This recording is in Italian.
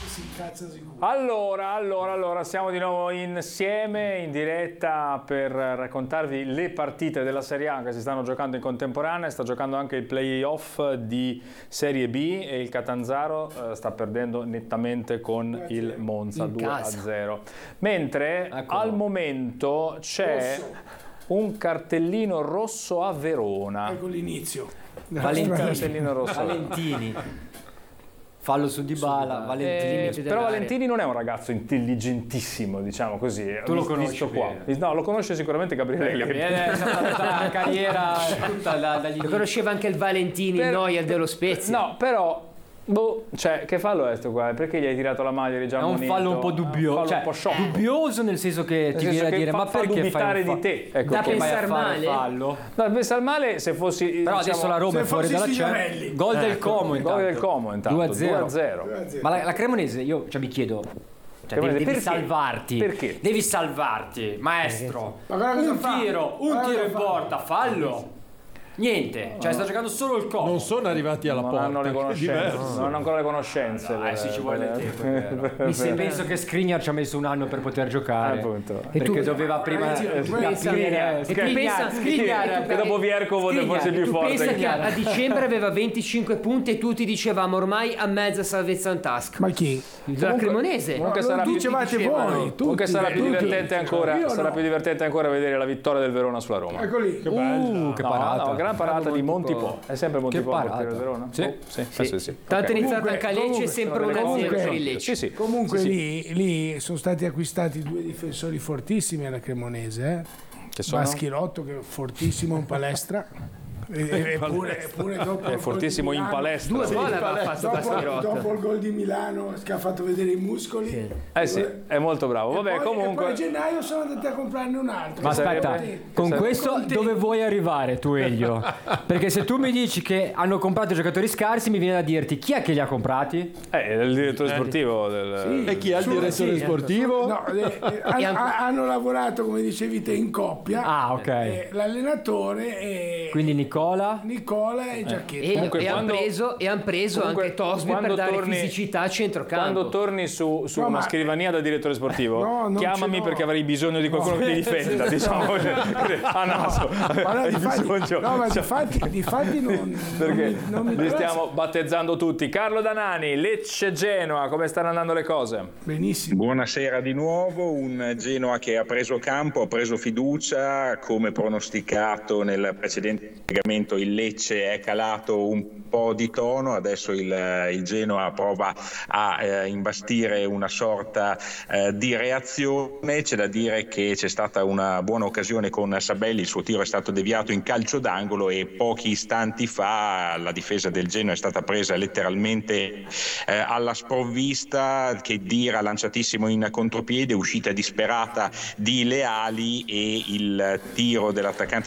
Si incazza sicuro. Allora, siamo di nuovo insieme in diretta per raccontarvi le partite della Serie A che si stanno giocando in contemporanea. Sta giocando anche il play-off di Serie B e il Catanzaro sta perdendo nettamente con il Monza 2-0. Mentre al momento c'è un cartellino rosso a Verona. Ecco l'inizio. Cartellino rosso. Valentini. Fallo su Dybala, Valentini. Però Valentini non è un ragazzo intelligentissimo, diciamo così. Tu lo conosci qua. No, lo conosce sicuramente Gabriele. Gabriele è stata una carriera tutta dagli... Lo conosceva anche il Valentini, il Neuer dello Spezia. No, però... cioè, che fallo è sto qua? Perché gli hai tirato la maglia di Gianmonito? È un fallo un po' dubbioso, cioè, un po' sciocco. Dubbioso nel senso che ti viene a dire ma perché fai di te? Ecco, da pensare male? Fallo? Da pensare male se fossi... Però adesso la Roma è fuori dalla Champions. Gol del Como intanto. Gol del Como intanto. 2-0. Ma la Cremonese, io mi chiedo... Cioè, devi salvarti. Perché? Devi salvarti, maestro. Ma un tiro in porta, fallo. Niente, cioè sta giocando solo il Como. Non sono arrivati alla porta. Non hanno le conoscenze, non hanno ancora le conoscenze. Sì, ci vuole tempo. Penso che Skriniar ci ha messo un anno per poter giocare. Appunto. Perché doveva prima Skriniar che dopo Vierkov fosse più forte. Pensa che a dicembre aveva 25 punti e tutti dicevamo ormai a mezza salvezza in tasca. Ma chi? La Cremonese. Comunque sarà più voi. Comunque sarà più divertente ancora. Sarà più divertente ancora vedere la vittoria del Verona sulla Roma. Ecco lì. Che bello. Che parata. Gran parata di Montipò. È sempre Montipò Che a partire parata. da Verona? Sì. Tanto è iniziata Comunque- anche a Lecce, sempre 1-0 per il Lecce. Sì. Comunque lì sono stati acquistati due difensori fortissimi alla Cremonese. Che sono? Maschirotto che è fortissimo in palestra. Eppure dopo È fortissimo in palestra. Due gol aveva fatto Maschirotto. dopo il gol di Milano che ha fatto vedere i muscoli. Sì, è molto bravo. Vabbè, E poi comunque. a gennaio sono andati a comprarne un altro. Ma aspetta, con questo dove vuoi arrivare tu, Elio? Perché se tu mi dici che hanno comprato giocatori scarsi, mi viene da dirti chi è che li ha comprati? Il direttore sportivo del... E chi è il direttore sportivo? No, hanno lavorato, come dicevi te, in coppia. Ah, ok. L'allenatore e Quindi Nicola e Giacchetti. E hanno preso comunque, anche Tosby per quando dare torni- fisicità a centrocampo. Quando torni su No, una ma- scrivania da direttore sportivo, No, non chiamami ce l'ho. perché avrei bisogno di qualcuno che ti difenda, diciamo. A naso. Ma no, Hai difatti, bisogno- no, ma difatti non, perché non mi li interessa. stiamo battezzando tutti. Carlo Danani, Lecce-Genoa, come stanno andando le cose? Benissimo. Buonasera di nuovo, un Genoa che ha preso campo, ha preso fiducia, come pronosticato nel precedente collegamento il Lecce è calato un po' di tono, adesso il Genoa prova a imbastire una sorta di reazione. C'è da dire che c'è stata una buona occasione con Sabelli, il suo tiro è stato deviato in calcio d'angolo e pochi istanti fa la difesa del Genoa è stata presa letteralmente alla sprovvista. Khedira lanciatissimo in contropiede, uscita disperata di Leali e il tiro dell'attaccante